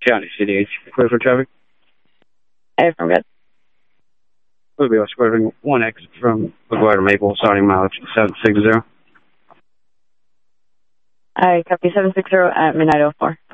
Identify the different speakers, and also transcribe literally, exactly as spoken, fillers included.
Speaker 1: County, C D H, clear for traffic.
Speaker 2: Hey, from good.
Speaker 1: We'll be swerving one exit from McGuire to Maple, starting mileage seven six zero.
Speaker 2: I copy seven six zero at midnight oh four.